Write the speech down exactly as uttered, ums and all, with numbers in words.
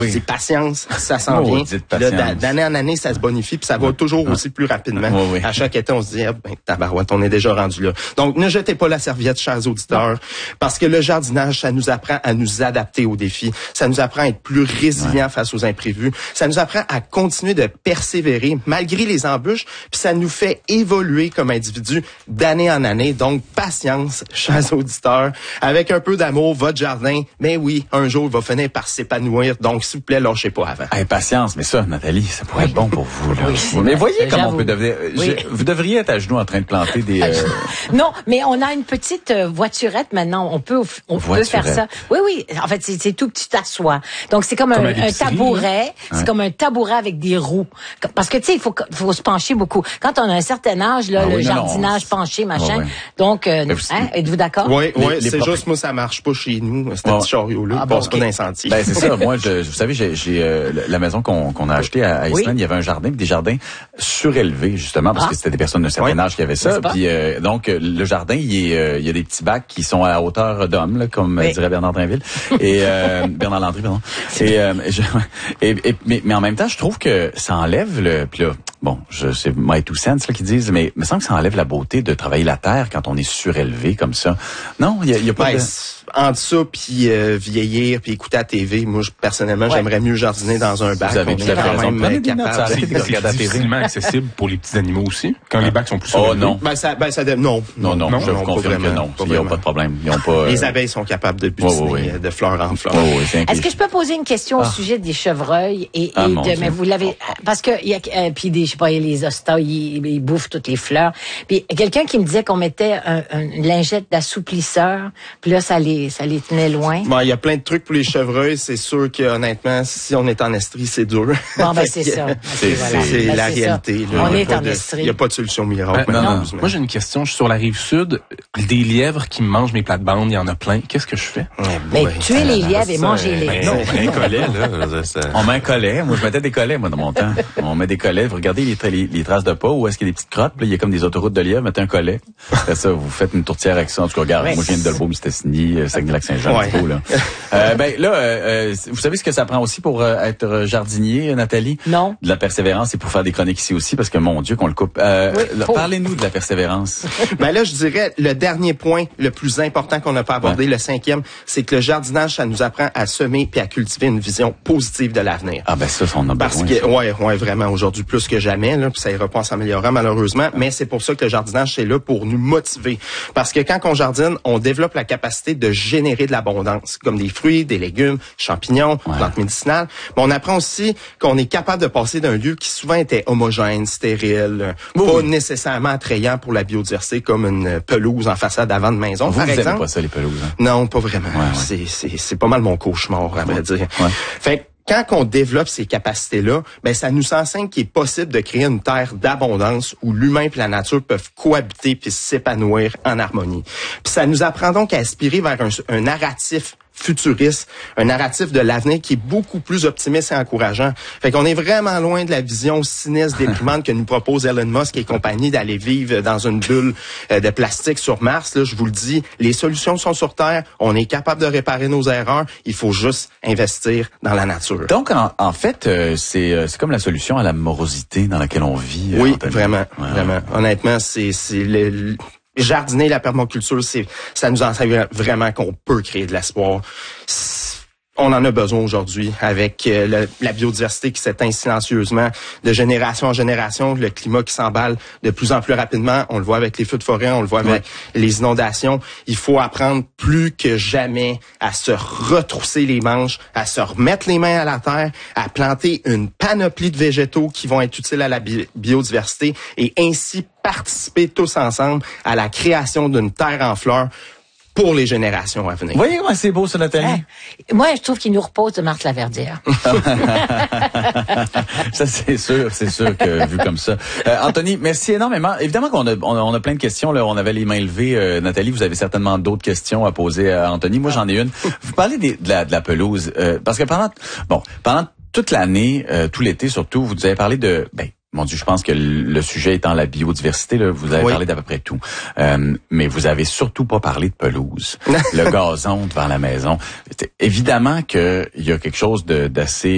Oui. C'est patience, ça s'en vient. Là, d'année en année, ça se bonifie, puis ça va toujours aussi plus rapidement. Oui, oui. À chaque été, on se dit, ah, ben, tabarouette, on est déjà rendu là. Donc, ne jetez pas la serviette, chers auditeurs, parce que le jardinage, ça nous apprend à nous adapter aux défis. Ça nous apprend à être plus résilients ouais. face aux imprévus. Ça nous apprend à continuer de persévérer malgré les embûches, puis ça nous fait évoluer comme individus d'année en année. Donc, patience, chers auditeurs, avec un peu d'amour, votre jardin, mais oui, un jour, il va finir par s'épanouir. Donc, s'il vous plaît, lâchez pas avant. Hey, patience, mais ça, Nathalie, ça pourrait oui. être bon pour vous. Là. Oui, mais voyez comment on peut devenir... Oui. Je, vous devriez être à genoux en train de planter des... Euh... Non, mais on a une petite voiturette maintenant. On peut, on peut faire ça. Oui, oui. En fait, c'est, c'est tout que tu t'assois. Donc, c'est comme, comme un, un tabouret. Hein? C'est ouais. comme un tabouret avec des roues. Parce que, tu sais, il faut, faut se pencher beaucoup. Quand on a un certain âge, là, ah, le oui, jardinage non, penché, machin. Ouais, ouais. Donc, euh, hein, êtes-vous d'accord? Oui, oui. C'est propres... juste, moi, ça marche pas chez nous. C'est un petit chariot-là. Ah, il passe pas d'incendie. Ben, c'est ça. Moi, je, vous savez, j'ai, j'ai euh, la maison qu'on, qu'on a achetée à, à Islande, oui. il y avait un jardin, des jardins surélevés, justement, parce ah. que c'était des personnes d'un certain oui. âge qui avaient ça. Puis, euh, donc, le jardin, il, est, euh, il y a des petits bacs qui sont à la hauteur d'homme, là, comme oui. dirait Bernard Drinville. Et, euh, Bernard Landry, pardon. Et, euh, je, et, et mais, mais en même temps, je trouve que ça enlève le, puis là, bon, je c'est my two cents là qui disent, mais il me semble que ça enlève la beauté de travailler la terre quand on est surélevé comme ça. Non, il y a, y a pas ben, de... entre ça puis euh, vieillir puis écouter la T V, moi je, personnellement ouais. j'aimerais mieux jardiner dans un bac. Vous avez tout à fait raison. Prenez des notes, ça c'est difficilement accessible pour les petits animaux aussi quand ah. les bacs sont plus surélevés. Oh non. Ben ça ben ça non. Non non, non je vous confirme que non. Ils n'ont pas de problème. Ils ont pas Les abeilles sont capables de butiner oh, oui, oui. de fleur en fleur. Oh, oui, est-ce que je peux poser une question ah. au sujet des chevreuils et, et ah, de mais vous l'avez parce que il y a euh, puis des je sais pas les hostas ils, ils bouffent toutes les fleurs. Puis quelqu'un qui me disait qu'on mettait un, un, une lingette d'assouplisseur, puis là ça les ça les tenait loin. Bon, il y a plein de trucs pour les chevreuils, c'est sûr que honnêtement, si on est en Estrie, c'est dur. Bon ben c'est ça. C'est, voilà. c'est ben, la c'est réalité. Là, on est en Estrie. Il n'y a pas de solution miracle. Ben, non, non. Moi j'ai une question, je suis sur la rive sud, des lièvres qui mangent mes plates-bandes, il y en a plein. Qu'est-ce que je fais? Mais ben, tuer les lièvres et manger les. Ben, non, un collet là. Ça... On met un collet. Moi je mettais des collets moi dans mon temps. On met des collets. Vous regardez les, les, les traces de pas où est-ce qu'il y a des petites crottes. Là, il y a comme des autoroutes de lièvres. Mettez un collet. Après ça, vous faites une tourtière avec ça. En tout cas, regarde, ouais, moi je viens de Dolbeau-Mistassini, Saguenay-Lac-Saint-Jean. Ouais. Là. Euh, ben là, euh, vous savez ce que ça prend aussi pour euh, être jardinier, Nathalie? Non. De la persévérance et pour faire des chroniques ici aussi, parce que mon Dieu qu'on le coupe. Euh, oui, là, parlez-nous de la persévérance. Ben là, je dirais le dernier point, le plus important qu'on n'a pas abordé, ouais. le cinquième, c'est que le jardinage, ça nous apprend à semer puis à cultiver une vision positive de l'avenir. Ah ben ça, ça on a parce besoin. Parce que, ouais, ouais, vraiment aujourd'hui plus que jamais, là, puis ça ira pas en s'améliorant malheureusement, mais c'est pour ça que le jardinage c'est là pour nous motiver. Parce que quand on jardine, on développe la capacité de générer de l'abondance, comme des fruits, des légumes, champignons, ouais. plantes médicinales. Mais on apprend aussi qu'on est capable de passer d'un lieu qui souvent était homogène, stérile, oui, pas oui. nécessairement attrayant pour la biodiversité, comme une pelouse en façade avant de maison, vous, par vous exemple. Vous pas ça, les pelouses? Hein? Non, pas vraiment. Ouais, ouais. C'est, c'est, c'est pas mal mon cauchemar, à vrai ouais. dire. Ouais. Fait quand on développe ces capacités-là, ben ça nous enseigne qu'il est possible de créer une terre d'abondance où l'humain et la nature peuvent cohabiter puis s'épanouir en harmonie. Puis ça nous apprend donc à aspirer vers un, un narratif futuriste, un narratif de l'avenir qui est beaucoup plus optimiste et encourageant. Fait qu'on est vraiment loin de la vision sinistre, déprimante que nous propose Elon Musk et compagnie d'aller vivre dans une bulle de plastique sur Mars. Là, je vous le dis, les solutions sont sur Terre. On est capable de réparer nos erreurs. Il faut juste investir dans la nature. Donc, en, en fait, euh, c'est, euh, c'est comme la solution à la morosité dans laquelle on vit. Oui, vraiment, ouais, vraiment. Ouais. Honnêtement, c'est, c'est le, le jardiner, la permaculture, c'est, ça nous enseigne vraiment qu'on peut créer de l'espoir. On en a besoin aujourd'hui avec euh, le, la biodiversité qui s'éteint silencieusement de génération en génération, le climat qui s'emballe de plus en plus rapidement. On le voit avec les feux de forêt, on le voit avec ouais. les inondations. Il faut apprendre plus que jamais à se retrousser les manches, à se remettre les mains à la terre, à planter une panoplie de végétaux qui vont être utiles à la bi- biodiversité et ainsi participer tous ensemble à la création d'une terre en fleurs pour les générations à venir. Voyez comment c'est beau, ça, Nathalie? Hey, moi, je trouve qu'il nous repose de Marthe Laverdière. Ça, c'est sûr, c'est sûr que vu comme ça. Euh, Anthony, merci énormément. Évidemment qu'on a, on a, on a plein de questions. Là, on avait les mains levées. Euh, Nathalie, vous avez certainement d'autres questions à poser à Anthony. Moi, j'en ai une. Vous parlez des, de, la, de la pelouse. Euh, parce que pendant, bon, pendant toute l'année, euh, tout l'été surtout, vous avez parlé de... Ben, mon Dieu, je pense que le sujet étant la biodiversité, là, vous avez oui. parlé d'à peu près tout. Euh, mais vous avez surtout pas parlé de pelouse. Le gazon devant la maison. Évidemment qu'il y a quelque chose de, d'assez